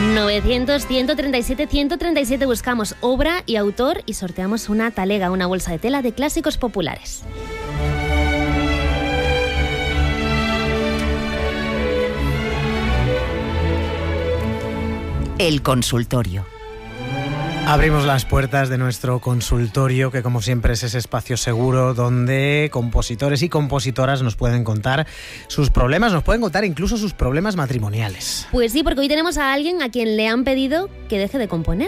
900-137-137 buscamos obra y autor y sorteamos una talega, una bolsa de tela de clásicos populares. El consultorio. Abrimos las puertas de nuestro consultorio, que como siempre es ese espacio seguro donde compositores y compositoras nos pueden contar sus problemas, nos pueden contar incluso sus problemas matrimoniales. Pues sí, porque hoy tenemos a alguien a quien le han pedido que deje de componer.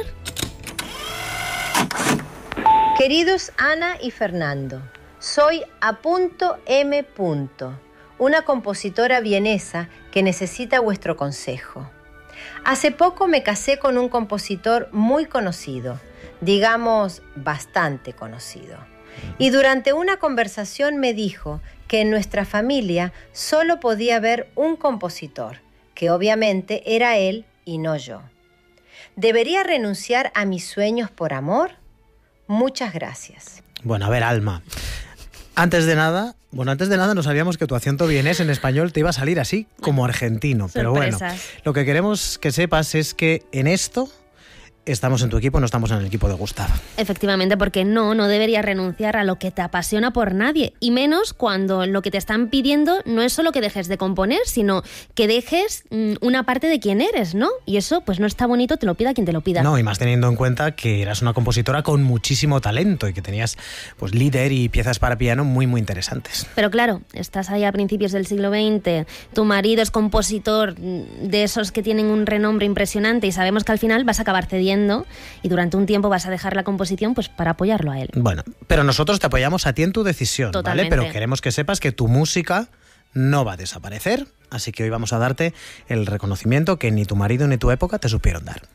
Queridos Ana y Fernando, soy A.M., una compositora vienesa que necesita vuestro consejo. Hace poco me casé con un compositor muy conocido, digamos bastante conocido. Y durante una conversación me dijo que en nuestra familia solo podía haber un compositor, que obviamente era él y no yo. ¿Debería renunciar a mis sueños por amor? Muchas gracias. Bueno, a ver, Alma. Antes de nada no sabíamos que tu acento vienés en español te iba a salir así, como argentino. Pero bueno, lo que queremos que sepas es que en esto estamos en tu equipo, no estamos en el equipo de Gustavo. Efectivamente, porque no deberías renunciar a lo que te apasiona por nadie, y menos cuando lo que te están pidiendo no es solo que dejes de componer, sino que dejes una parte de quién eres, ¿no? Y eso pues no está bonito, te lo pida quien te lo pida. No, y más teniendo en cuenta que eras una compositora con muchísimo talento y que tenías pues líder y piezas para piano muy, muy interesantes. Pero claro, estás ahí a principios del siglo XX, tu marido es compositor de esos que tienen un renombre impresionante y sabemos que al final vas a acabar cediendo y durante un tiempo vas a dejar la composición pues para apoyarlo a él. Bueno, pero nosotros te apoyamos a ti en tu decisión, totalmente, ¿vale? Pero queremos que sepas que tu música no va a desaparecer, así que hoy vamos a darte el reconocimiento que ni tu marido ni tu época te supieron dar.